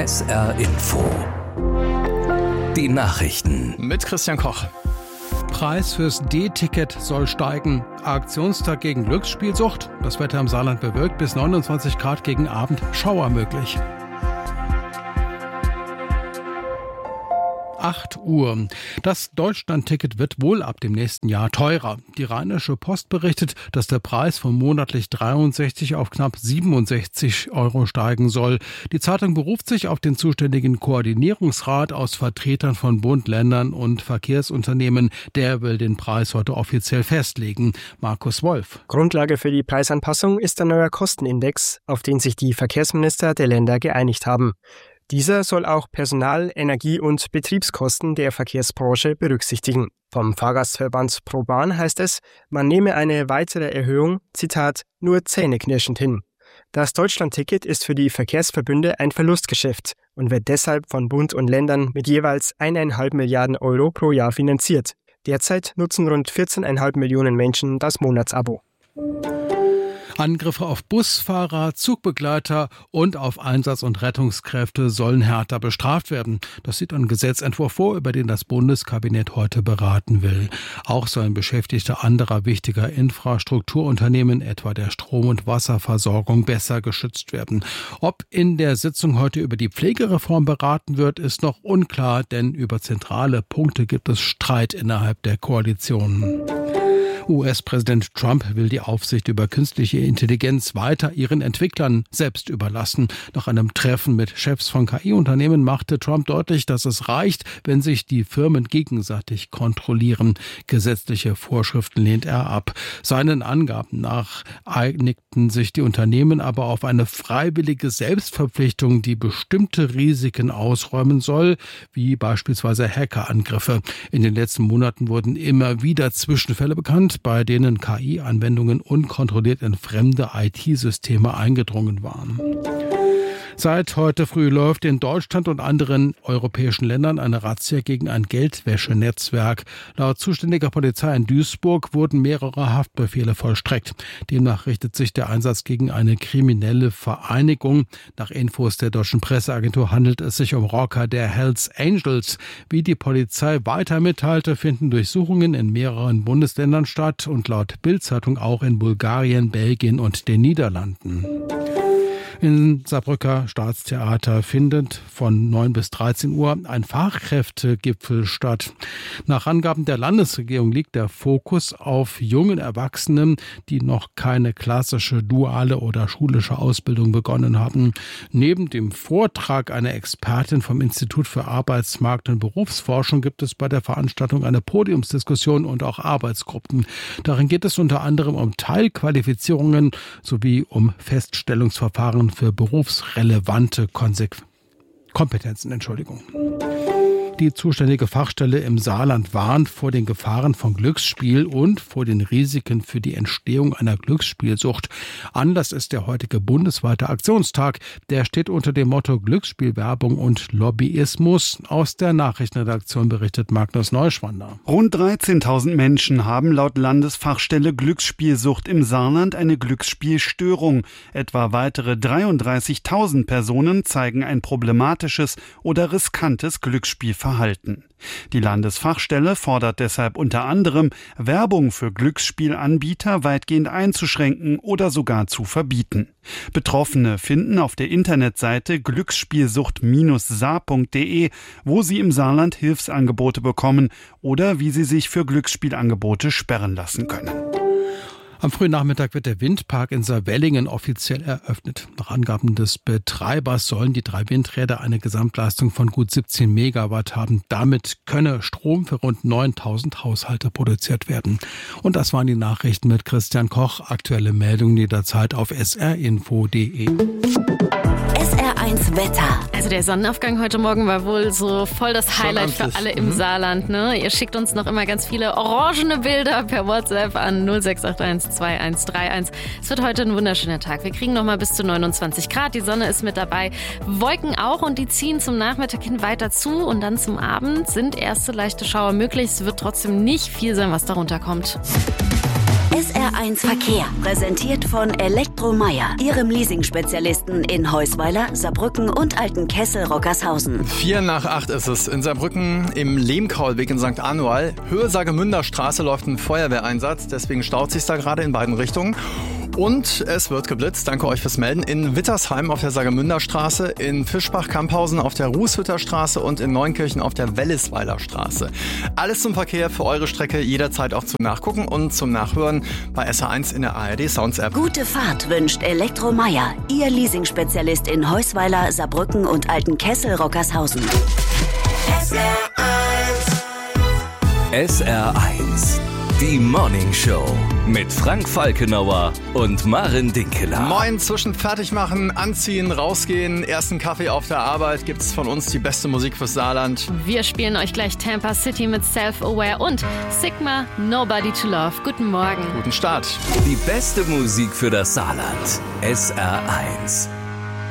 SR Info. Die Nachrichten. Mit Christian Koch. Preis fürs D-Ticket soll steigen. Aktionstag gegen Glücksspielsucht. Das Wetter im Saarland bewölkt, bis 29 Grad gegen Abend. Schauer möglich. 8 Uhr. Das Deutschland-Ticket wird wohl ab dem nächsten Jahr teurer. Die Rheinische Post berichtet, dass der Preis von monatlich 63 auf knapp 67 € steigen soll. Die Zeitung beruft sich auf den zuständigen Koordinierungsrat aus Vertretern von Bund, Ländern und Verkehrsunternehmen. Der will den Preis heute offiziell festlegen. Markus Wolf. Grundlage für die Preisanpassung ist ein neuer Kostenindex, auf den sich die Verkehrsminister der Länder geeinigt haben. Dieser soll auch Personal-, Energie- und Betriebskosten der Verkehrsbranche berücksichtigen. Vom Fahrgastverband ProBahn heißt es, man nehme eine weitere Erhöhung, Zitat, nur zähneknirschend hin. Das Deutschland-Ticket ist für die Verkehrsverbünde ein Verlustgeschäft und wird deshalb von Bund und Ländern mit jeweils 1,5 Milliarden € pro Jahr finanziert. Derzeit nutzen rund 14,5 Millionen Menschen das Monatsabo. Angriffe auf Busfahrer, Zugbegleiter und auf Einsatz- und Rettungskräfte sollen härter bestraft werden. Das sieht ein Gesetzentwurf vor, über den das Bundeskabinett heute beraten will. Auch sollen Beschäftigte anderer wichtiger Infrastrukturunternehmen, etwa der Strom- und Wasserversorgung, besser geschützt werden. Ob in der Sitzung heute über die Pflegereform beraten wird, ist noch unklar, denn über zentrale Punkte gibt es Streit innerhalb der Koalition. US-Präsident Trump will die Aufsicht über künstliche Intelligenz weiter ihren Entwicklern selbst überlassen. Nach einem Treffen mit Chefs von KI-Unternehmen machte Trump deutlich, dass es reicht, wenn sich die Firmen gegenseitig kontrollieren. Gesetzliche Vorschriften lehnt er ab. Seinen Angaben nach einigten sich die Unternehmen aber auf eine freiwillige Selbstverpflichtung, die bestimmte Risiken ausräumen soll, wie beispielsweise Hackerangriffe. In den letzten Monaten wurden immer wieder Zwischenfälle bekannt, bei denen KI-Anwendungen unkontrolliert in fremde IT-Systeme eingedrungen waren. Seit heute früh läuft in Deutschland und anderen europäischen Ländern eine Razzia gegen ein Geldwäschenetzwerk. Laut zuständiger Polizei in Duisburg wurden mehrere Haftbefehle vollstreckt. Demnach richtet sich der Einsatz gegen eine kriminelle Vereinigung. Nach Infos der deutschen Presseagentur handelt es sich um Rocker der Hells Angels. Wie die Polizei weiter mitteilte, finden Durchsuchungen in mehreren Bundesländern statt und laut Bild-Zeitung auch in Bulgarien, Belgien und den Niederlanden. Im Saarbrücker Staatstheater findet von 9 bis 13 Uhr ein Fachkräftegipfel statt. Nach Angaben der Landesregierung liegt der Fokus auf jungen Erwachsenen, die noch keine klassische duale oder schulische Ausbildung begonnen haben. Neben dem Vortrag einer Expertin vom Institut für Arbeitsmarkt- und Berufsforschung gibt es bei der Veranstaltung eine Podiumsdiskussion und auch Arbeitsgruppen. Darin geht es unter anderem um Teilqualifizierungen sowie um Feststellungsverfahren für berufsrelevante Kompetenzen. Die zuständige Fachstelle im Saarland warnt vor den Gefahren von Glücksspiel und vor den Risiken für die Entstehung einer Glücksspielsucht. Anlass ist der heutige bundesweite Aktionstag. Der steht unter dem Motto Glücksspielwerbung und Lobbyismus. Aus der Nachrichtenredaktion berichtet Magnus Neuschwander. Rund 13.000 Menschen haben laut Landesfachstelle Glücksspielsucht im Saarland eine Glücksspielstörung. Etwa weitere 33.000 Personen zeigen ein problematisches oder riskantes Glücksspielverhalten. Die Landesfachstelle fordert deshalb unter anderem, Werbung für Glücksspielanbieter weitgehend einzuschränken oder sogar zu verbieten. Betroffene finden auf der Internetseite glücksspielsucht-saar.de, wo sie im Saarland Hilfsangebote bekommen oder wie sie sich für Glücksspielangebote sperren lassen können. Am frühen Nachmittag wird der Windpark in Saarwellingen offiziell eröffnet. Nach Angaben des Betreibers sollen die 3 Windräder eine Gesamtleistung von gut 17 Megawatt haben. Damit könne Strom für rund 9.000 Haushalte produziert werden. Und das waren die Nachrichten mit Christian Koch. Aktuelle Meldungen jederzeit auf srinfo.de. SR1 Wetter. Also der Sonnenaufgang heute Morgen war wohl so voll das Highlight für alle im Saarland. Ne? Ihr schickt uns noch immer ganz viele orangene Bilder per WhatsApp an 0681 2131. Es wird heute ein wunderschöner Tag. Wir kriegen noch mal bis zu 29 Grad. Die Sonne ist mit dabei. Wolken auch und die ziehen zum Nachmittag hin weiter zu. Und dann zum Abend sind erste leichte Schauer möglich. Es wird trotzdem nicht viel sein, was darunter kommt. SR1 Verkehr, präsentiert von Elektromeyer, Ihrem Leasing-Spezialisten in Heusweiler, Saarbrücken und Altenkessel-Rockershausen. 7:45 ist es. In Saarbrücken im Lehmkaulweg in St. Anual, Höhe Saargemünder Straße, läuft ein Feuerwehreinsatz. Deswegen staut sich da gerade in beiden Richtungen. Und es wird geblitzt, danke euch fürs Melden, in Wittersheim auf der Saargemünder Straße, in Fischbach-Kamphausen auf der Rußhütter Straße und in Neunkirchen auf der Wellisweiler Straße. Alles zum Verkehr für eure Strecke, jederzeit auch zum Nachgucken und zum Nachhören bei SR1 in der ARD Sounds App. Gute Fahrt wünscht Elektromeyer, Ihr Leasing-Spezialist in Heusweiler, Saarbrücken und Altenkessel-Rockershausen. SR1, die Morning Show mit Frank Falkenauer und Maren Dinkeler. Moin, zwischen Fertigmachen, Anziehen, Rausgehen, ersten Kaffee auf der Arbeit gibt's von uns die beste Musik fürs Saarland. Wir spielen euch gleich Tampa City mit Self-Aware und Sigma, Nobody to Love. Guten Morgen. Guten Start. Die beste Musik für das Saarland. SR1.